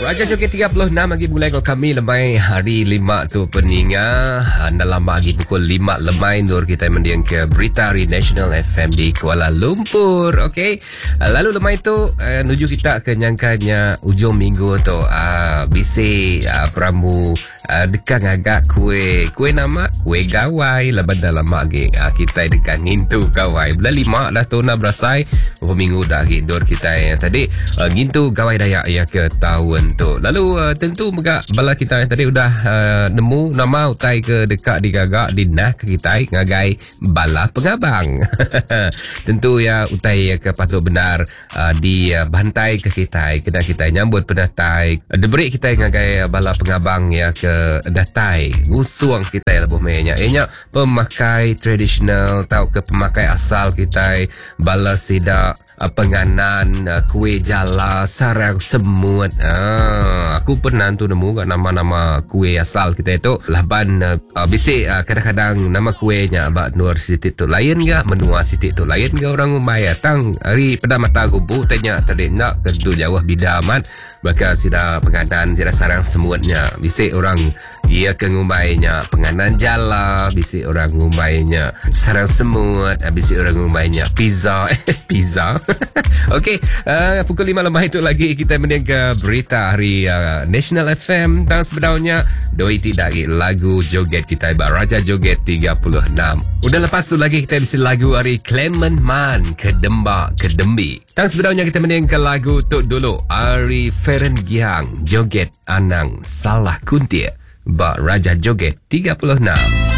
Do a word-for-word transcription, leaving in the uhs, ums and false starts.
Raja Joget tiga puluh enam lagi mulai kau kami lemai hari lima tu peninga. Anda lama lagi pukul lima lemai nur kita mendiang ke Berita Hari National F M di Kuala Lumpur. Okey. Lalu lemai tu uh, nuju kita ke nyangkanya ujung minggu tu. Uh, bisi uh, pramu uh, dekang agak kue kue nama kue gawai lepas dah lama lagi uh, kita dekang ngintu gawai. Bila lima dah tu nak berasai beberapa minggu dah lagi nur kita yang tadi uh, ngintu gawai Dayak ya ke tahun tu. Lalu uh, tentu juga bala kita yang tadi udah uh, nemu nama utai ke dekat di gagak di nah ke kita ngagai bala pengabang. Tentu ya utai ke patut benar uh, di uh, bantai ke kita kena kita nyambut penatai debrik kita ngagai bala pengabang ya ke datai ngusuang kita ya lebih mainnya ianya pemakai tradisional tau ke pemakai asal kita bala sida uh, penganan uh, kue jala sarang semut. Ah, aku pernah tu nemu nama-nama kue asal kita itu laban uh, bisik uh, kadang-kadang nama kuenya abak nuar sitik tu lain gak menua sitik tu lain gak orang umai tang hari pada mata kubu tanya tadi nak kedu jauh bidaman maka sida penganan tidak sarang semutnya bisik orang ia ke ngumainya penganan jala bisik orang ngumainya sarang semut bisik orang ngumainya pizza pizza. Okey, uh, pukul lima lemah itu lagi kita mendengar berita hari uh, National F M dan sebenarnya doi tidak lagi lagu joget kita ibar Raja Joget tiga puluh enam. Udah lepas tu lagi kita bisa lagu hari Clement Man Kedemba Kedembi. Dan sebenarnya kita mendengar lagu tu dulu hari Feren Giang Joget Anang Salah Kuntir ba Raja Joget tiga puluh enam.